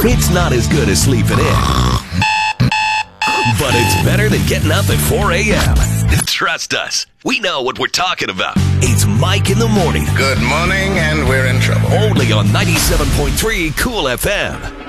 It's not as good as sleeping in, but it's better than getting up at 4 a.m. Trust us, we know what we're talking about. It's Mike in the Morning. Good morning, and we're in trouble. Only on 97.3 Cool FM.